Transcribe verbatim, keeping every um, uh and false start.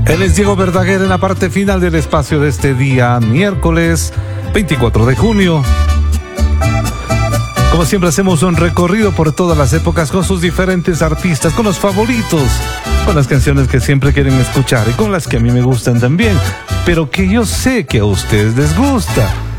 Él es Diego Verdaguer en la parte final del espacio de este día, miércoles veinticuatro de junio. Como siempre hacemos un recorrido por todas las épocas con sus diferentes artistas, con los favoritos, con las canciones que siempre quieren escuchar y con las que a mí me gustan también, pero que yo sé que a ustedes les gusta.